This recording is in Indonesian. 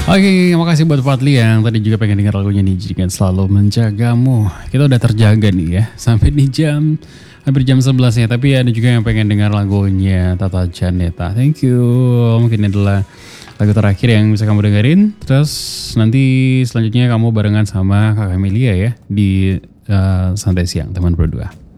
Oke, makasih buat Fadli yang tadi juga pengen dengar lagunya nih, Jadikan Selalu Menjagamu. Kita udah terjaga nih ya, sampai di hampir jam 11 ya. Tapi ada juga yang pengen dengar lagunya Tata Janeta. Thank you. Mungkin ini adalah lagu terakhir yang bisa kamu dengerin. Terus nanti selanjutnya kamu barengan sama Kak Amelia ya di Santai Siang, teman berdua.